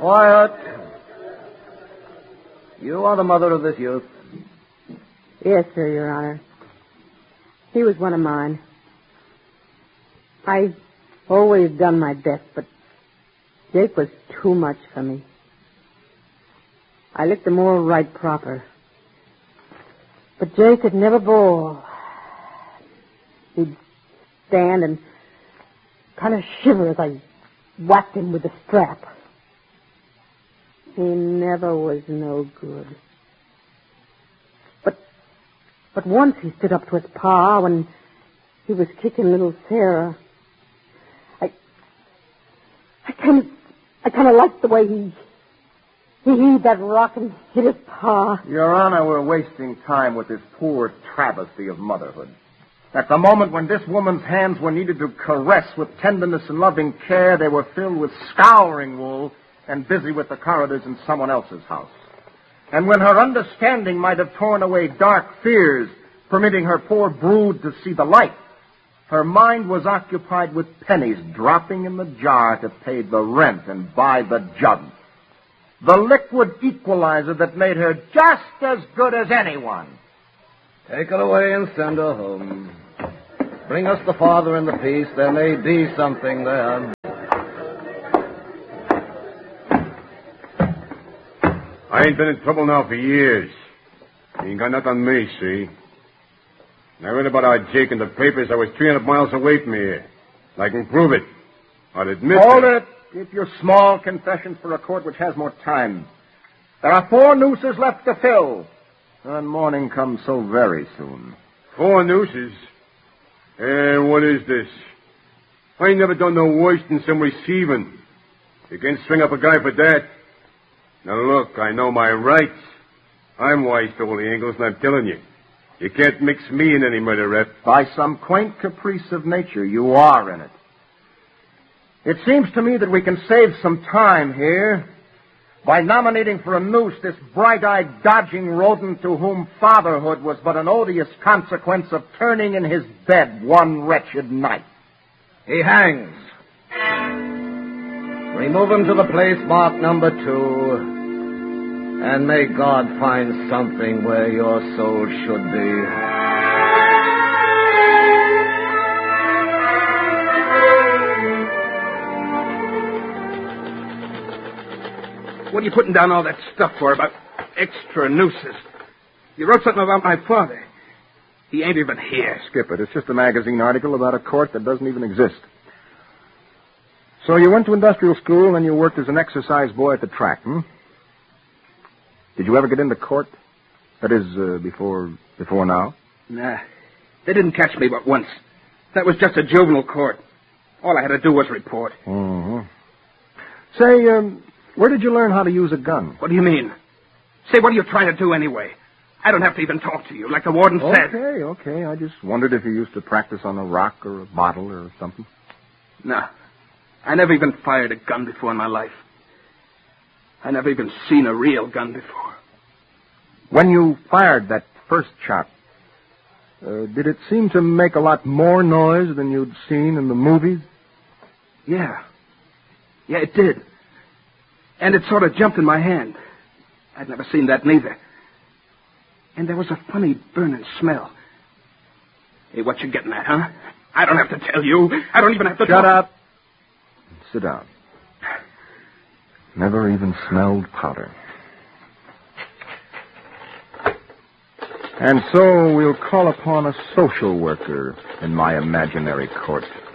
Quiet. You are the mother of this youth? Yes, sir, Your Honor. He was one of mine. I've always done my best, but Jake was too much for me. I licked him all right proper. But Jake could never bowl. He'd stand and kind of shiver as I whacked him with the strap. He never was no good. But once he stood up to his pa when he was kicking little Sarah. I kind of liked the way he heaved that rock and hit his pa. Your Honor, we're wasting time with this poor travesty of motherhood. At the moment when this woman's hands were needed to caress with tenderness and loving care, they were filled with scouring wool and busy with the corridors in someone else's house. And when her understanding might have torn away dark fears, permitting her poor brood to see the light, her mind was occupied with pennies dropping in the jar to pay the rent and buy the jug. The liquid equalizer that made her just as good as anyone. Take her away and send her home. Bring us the father and the piece. There may be something there. I ain't been in trouble now for years. You ain't got nothing on me, see? I read about our Jake in the papers. I was 300 miles away from here. I can prove it. I'll admit Hold it. Keep your small confessions for a court which has more time. There are 4 nooses left to fill. And morning comes so very soon. 4 nooses? What is this? I ain't never done no worse than some receiving. You can't string up a guy for that. Now, look, I know my rights. I'm wise to all the angles, and I'm telling you, you can't mix me in any murder rep. By some quaint caprice of nature, you are in it. It seems to me that we can save some time here by nominating for a noose this bright-eyed, dodging rodent to whom fatherhood was but an odious consequence of turning in his bed one wretched night. He hangs. Remove him to the place marked number 2. And may God find something where your soul should be. What are you putting down all that stuff for about extra nooses? You wrote something about my father. He ain't even here. Skip it. It's just a magazine article about a court that doesn't even exist. So you went to industrial school and you worked as an exercise boy at the track, hmm? Did you ever get into court? That is, before now? Nah. They didn't catch me but once. That was just a juvenile court. All I had to do was report. Mm-hmm. Say, where did you learn how to use a gun? What do you mean? Say, what are you trying to do anyway? I don't have to even talk to you, like the warden said. Okay. I just wondered if you used to practice on a rock or a bottle or something. No. I never even fired a gun before in my life. I never even seen a real gun before. When you fired that first shot, did it seem to make a lot more noise than you'd seen in the movies? Yeah. Yeah, it did. And it sort of jumped in my hand. I'd never seen that neither. And there was a funny burning smell. Hey, what you getting at, huh? I don't have to tell you. I don't even have to Shut up. Sit down. Never even smelled powder. And so we'll call upon a social worker in my imaginary court.